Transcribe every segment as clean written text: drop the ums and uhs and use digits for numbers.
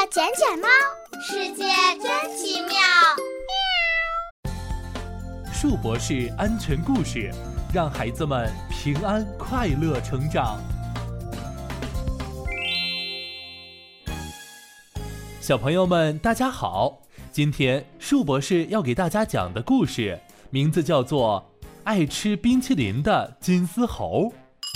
捡捡猫，世界真奇妙。 树博士安全故事，让孩子们平安快乐成长。小朋友们，大家好！今天树博士要给大家讲的故事，名字叫做《爱吃冰淇淋的金丝猴》。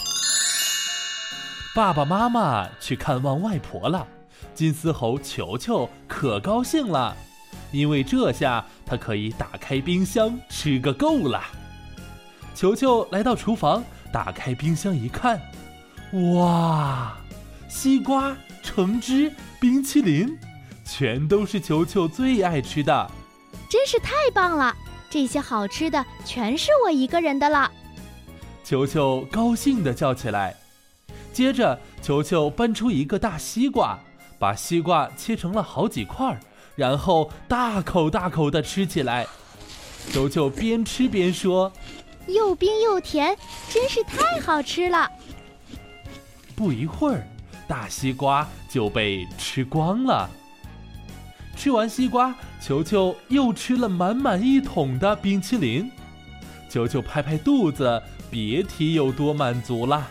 爸爸妈妈去看望外婆了，金丝猴球球可高兴了，因为这下他可以打开冰箱吃个够了。球球来到厨房，打开冰箱一看，哇，西瓜、橙汁、冰淇淋，全都是球球最爱吃的。 真是太棒了，这些好吃的全是我一个人的了。 球球高兴地叫起来。接着球球搬出一个大西瓜，把西瓜切成了好几块，然后大口大口地吃起来。球球边吃边说， 又冰又甜，真是太好吃了。 不一会儿，大西瓜就被吃光了。吃完西瓜，球球又吃了满满一桶的冰淇淋。球球拍拍肚子，别提有多满足了。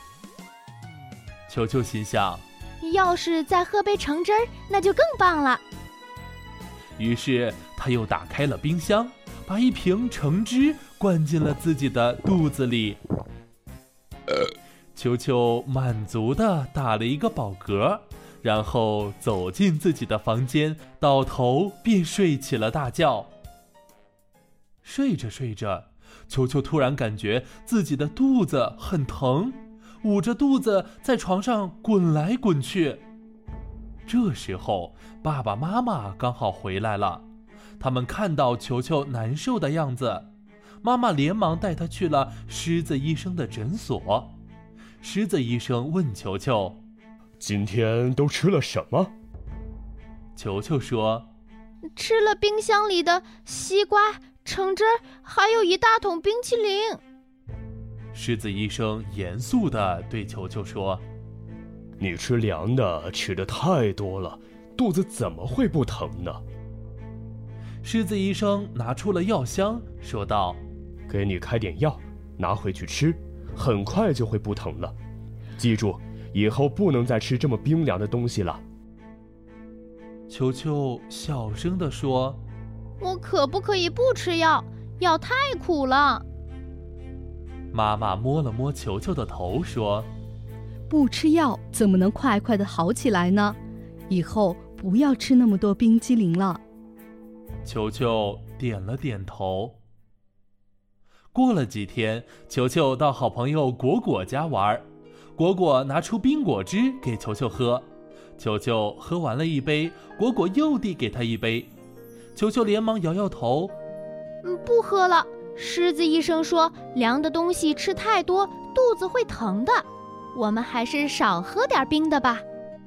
球球心想， 要是再喝杯橙汁儿，那就更棒了。 于是他又打开了冰箱，把一瓶橙汁灌进了自己的肚子里。球球满足地打了一个饱嗝，然后走进自己的房间，倒头便睡起了大觉。睡着睡着，球球突然感觉自己的肚子很疼，捂着肚子在床上滚来滚去。这时候爸爸妈妈刚好回来了，他们看到球球难受的样子，妈妈连忙带他去了狮子医生的诊所。狮子医生问球球， 今天都吃了什么？ 球球说， 吃了冰箱里的西瓜、橙汁，还有一大桶冰淇淋。 狮子医生严肃地对球球说， 你吃凉的吃得太多了，肚子怎么会不疼呢？ 狮子医生拿出了药箱，说道， 给你开点药，拿回去吃，很快就会不疼了。记住，以后不能再吃这么冰凉的东西了。 球球小声地说， 我可不可以不吃药？药太苦了。 妈妈摸了摸球球的头，说， 不吃药怎么能快快地好起来呢？以后不要吃那么多冰激凌了。 球球点了点头。过了几天，球球到好朋友果果家玩，果果拿出冰果汁给球球喝，球球喝完了一杯，果果又递给他一杯，球球连忙摇摇头， 不喝了。狮子医生说，凉的东西吃太多，肚子会疼的。我们还是少喝点冰的吧。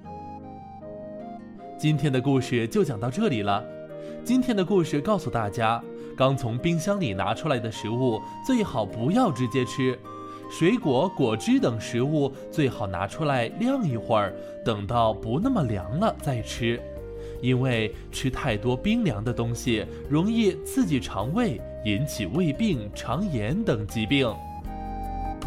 今天的故事就讲到这里了。今天的故事告诉大家，刚从冰箱里拿出来的食物最好不要直接吃，水果、果汁等食物最好拿出来晾一会儿，等到不那么凉了再吃。因为吃太多冰凉的东西容易刺激肠胃，引起胃病、肠炎等疾病。